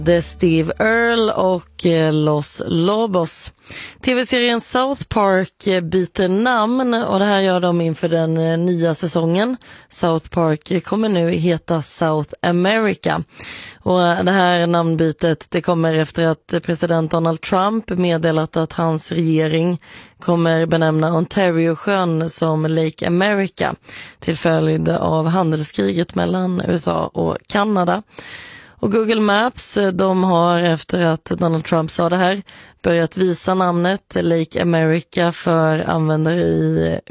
Det är Steve Earle och Los Lobos. TV-serien South Park byter namn och det här gör de inför den nya säsongen. South Park kommer nu heta South America. Och det här namnbytet det kommer efter att president Donald Trump meddelat att hans regering kommer benämna Ontario-sjön som Lake America till följd av handelskriget mellan USA och Kanada. Och Google Maps, de har efter att Donald Trump sa det här börjat visa namnet Lake America för användare i